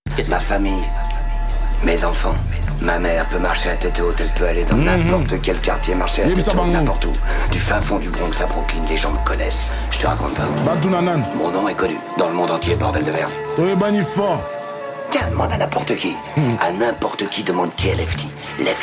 Ma famille, mes enfants, ma mère peut marcher à tête haute, elle peut aller dans n'importe quel quartier, marcher à tête haute, n'importe où. Du fin fond du Bronx à Brooklyn, les gens me connaissent. Je te raconte pas. Mon nom est connu, dans le monde entier, bordel de merde. Tiens, demande à n'importe qui. À n'importe qui demande qui est Lefty.